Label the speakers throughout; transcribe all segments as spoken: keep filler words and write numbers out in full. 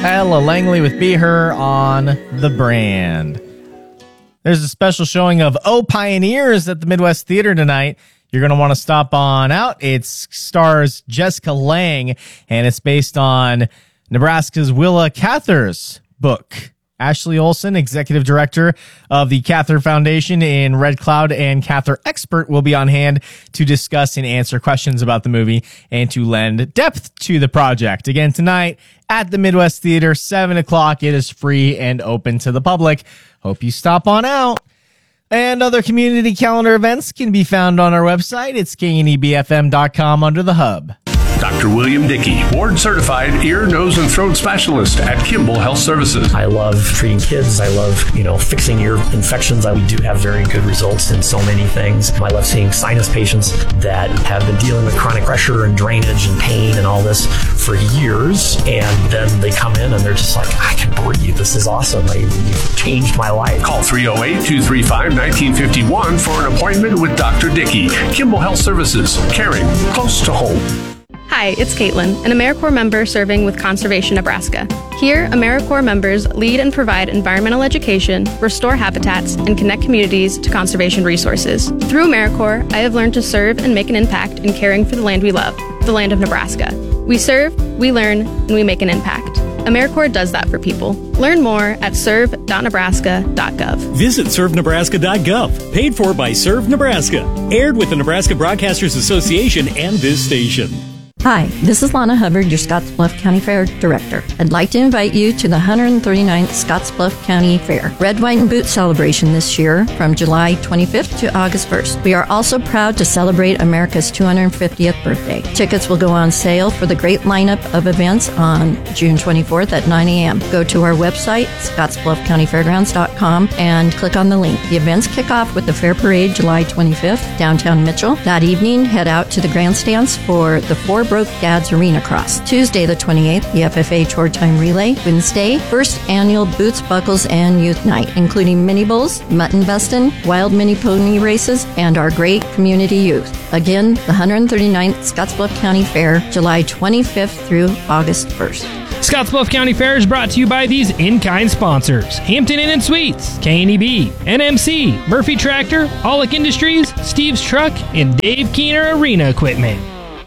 Speaker 1: Ella Langley with Be Her on The Brand. There's a special showing of Oh Pioneers at the Midwest Theater tonight. You're going to want to stop on out. It stars Jessica Lange, and it's based on Nebraska's Willa Cather's book. Ashley Olsen, executive director of the Cather Foundation in Red Cloud, and Cather expert will be on hand to discuss and answer questions about the movie and to lend depth to the project. Again, tonight at the Midwest Theater, seven o'clock. It is free and open to the public. Hope you stop on out. And other community calendar events can be found on our website. It's K N E B F M dot com under the hub.
Speaker 2: Doctor William Dickey, board-certified ear, nose, and throat specialist at Kimball Health Services.
Speaker 3: I love treating kids. I love, you know, fixing ear infections. We do have very good results in so many things. I love seeing sinus patients that have been dealing with chronic pressure and drainage and pain and all this for years, and then they come in and they're just like, I can breathe. This is awesome. I, you've changed my life.
Speaker 2: Call three oh eight, two three five, one nine five one for an appointment with Doctor Dickey. Kimball Health Services, caring close to home.
Speaker 4: Hi, it's Caitlin, an AmeriCorps member serving with Conservation Nebraska. Here, AmeriCorps members lead and provide environmental education, restore habitats, and connect communities to conservation resources. Through AmeriCorps, I have learned to serve and make an impact in caring for the land we love, the land of Nebraska. We serve, we learn, and we make an impact. AmeriCorps does that for people. Learn more at serve dot nebraska dot gov.
Speaker 5: Visit serve nebraska dot gov. Paid for by Serve Nebraska. Aired with the Nebraska Broadcasters Association and this station.
Speaker 6: Hi, this is Lana Hubbard, your Scottsbluff County Fair Director. I'd like to invite you to the one hundred thirty-ninth Scottsbluff County Fair Red, White, and Boot celebration this year from July twenty-fifth to August first. We are also proud to celebrate America's two hundred fiftieth birthday. Tickets will go on sale for the great lineup of events on June twenty-fourth at nine a.m. Go to our website, scottsbluff county fairgrounds dot com, and click on the link. The events kick off with the Fair Parade July twenty-fifth, downtown Mitchell. That evening, head out to the grandstands for the four Broke Dad's Arena Cross. Tuesday the twenty-eighth, the F F A Tour Time Relay. Wednesday, first annual Boots, Buckles, and Youth Night, including mini bowls, mutton bustin', wild mini pony races, and our great community youth. Again, the one hundred thirty-ninth Scottsbluff County Fair, July twenty-fifth through August first.
Speaker 7: Scottsbluff County Fair is brought to you by these in-kind sponsors: Hampton Inn and Suites, K N E B, N M C, Murphy Tractor, Aulick Industries, Steve's Truck, and Dave Keener Arena Equipment.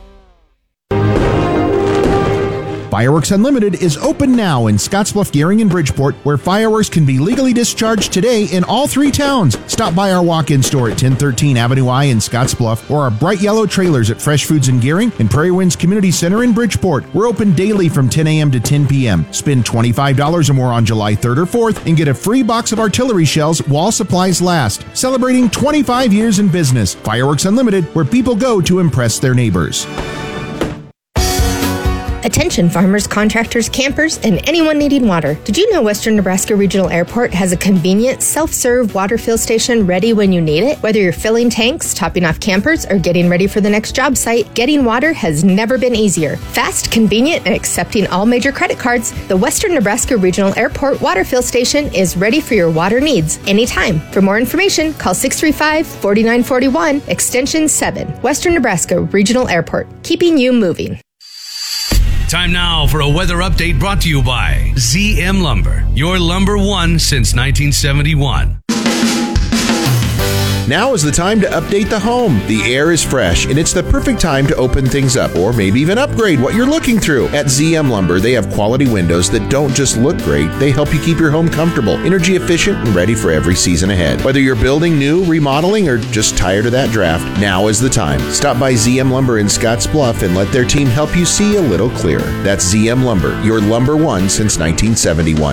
Speaker 8: Fireworks Unlimited is open now in Scottsbluff, Gehring, and Bridgeport, where fireworks can be legally discharged today in all three towns. Stop by our walk-in store at ten thirteen Avenue I in Scottsbluff, or our bright yellow trailers at Fresh Foods in Gehring and Prairie Winds Community Center in Bridgeport. We're open daily from ten a.m. to ten p.m. Spend twenty-five dollars or more on July third or fourth and get a free box of artillery shells while supplies last. Celebrating twenty-five years in business. Fireworks Unlimited, where people go to impress their neighbors.
Speaker 9: Attention farmers, contractors, campers, and anyone needing water. Did you know Western Nebraska Regional Airport has a convenient self-serve water fill station ready when you need it? Whether you're filling tanks, topping off campers, or getting ready for the next job site, getting water has never been easier. Fast, convenient, and accepting all major credit cards, the Western Nebraska Regional Airport water fill station is ready for your water needs anytime. For more information, call six three five, four nine four one, extension seven. Western Nebraska Regional Airport, keeping you moving.
Speaker 10: Time now for a weather update brought to you by Z M Lumber, your lumber one since nineteen seventy-one.
Speaker 11: Now is the time to update the home. The air is fresh, and it's the perfect time to open things up or maybe even upgrade what you're looking through. At Z M Lumber, they have quality windows that don't just look great, they help you keep your home comfortable, energy efficient, and ready for every season ahead. Whether you're building new, remodeling, or just tired of that draft, now is the time. Stop by Z M Lumber in Scottsbluff and let their team help you see a little clearer. That's Z M Lumber, your lumber one since nineteen seventy-one.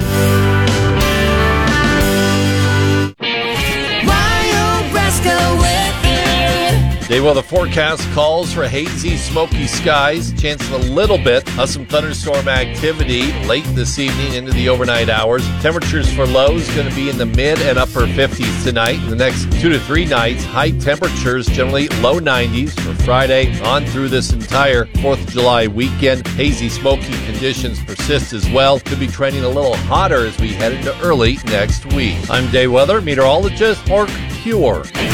Speaker 12: Day weather forecast calls for hazy, smoky skies, chance of a little bit of some thunderstorm activity late this evening into the overnight hours. Temperatures for lows going to be in the mid and upper fifties tonight. In the next two to three nights, high temperatures, generally low nineties for Friday on through this entire fourth of July weekend. Hazy, smoky conditions persist as well. Could be trending a little hotter as we head into early next week. I'm day weather meteorologist Mark Pure.